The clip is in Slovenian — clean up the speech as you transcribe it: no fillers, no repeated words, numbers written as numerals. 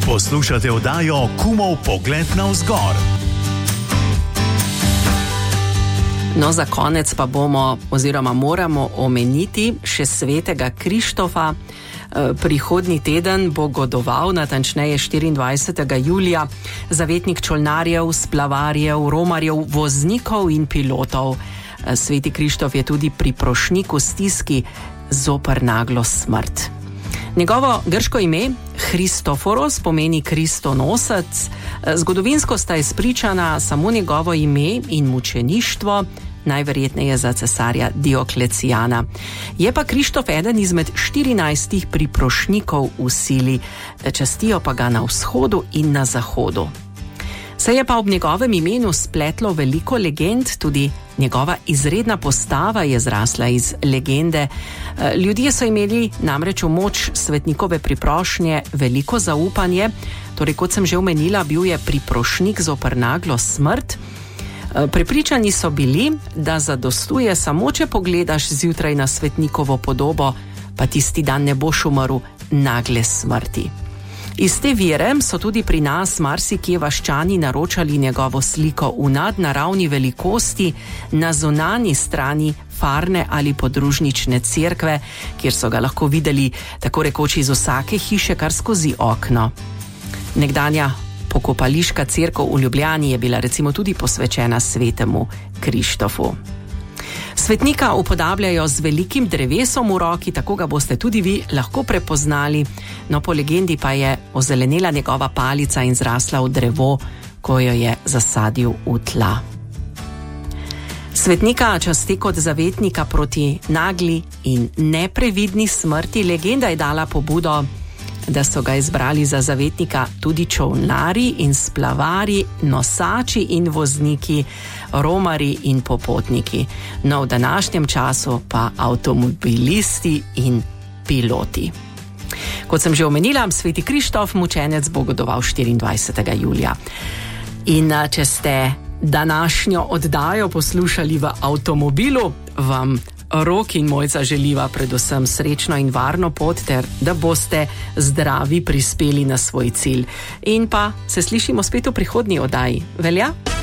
Poslušate oddajo Kumov pogled navzgor. No, za konec pa bomo oziroma moramo omeniti še svetega Krištofa. Prihodnji teden bo godoval, natančneje 24. julija, zavetnik čolnarjev, splavarjev, romarjev, voznikov in pilotov. Sveti Krištof je tudi priprošnik v stiski zoper naglo smrt. Njegovo grško ime Christoforos pomeni kristonosec. Zgodovinsko sta izpričana samo njegovo ime in mučeništvo, najverjetneje za cesarja Dioklecijana. Je pa Krištof eden izmed 14 priprošnikov v sili, častijo pa ga na vzhodu in na zahodu. Se je pa ob njegovem imenu spletlo veliko legend, tudi njegova izredna postava je zrasla iz legende. Ljudje so imeli namreč v moč svetnikove priprošnje veliko zaupanje, torej kot sem že omenila, bil je priprošnik zoper naglo smrt. Prepričani so bili, da zadostuje samo, če pogledaš zjutraj na svetnikovo podobo, pa tisti dan ne boš umrl nagle smrti. Iz te vere so tudi pri nas marsikje vaščani naročali njegovo sliko v nadnaravni velikosti na zunanji strani farne ali podružnične cerkve, kjer so ga lahko videli tako rekoč iz vsake hiše kar skozi okno. Nekdanja pokopališka cerkev v Ljubljani je bila recimo tudi posvečena svetemu Krištofu. Svetnika upodabljajo z velikim drevesom v roki, tako ga boste tudi vi lahko prepoznali, no po legendi pa je ozelenela njegova palica in zrasla v drevo, ko jo je zasadil v tla. Svetnika časti kot zavetnika proti nagli in neprevidni smrti. Legenda je dala pobudo, da so ga izbrali za zavetnika tudi čolnari in splavari, nosači in vozniki, romari in popotniki. No, v današnjem času pa avtomobilisti in piloti. Kot sem že omenila, sveti Krištof, mučenec, bo godoval 24. julija. In če ste današnjo oddajo poslušali v avtomobilu, vam Rok in Mojca želiva predvsem srečno in varno pot ter da boste zdravi prispeli na svoj cilj. In pa se slišimo spet v prihodnji oddaji. Velja?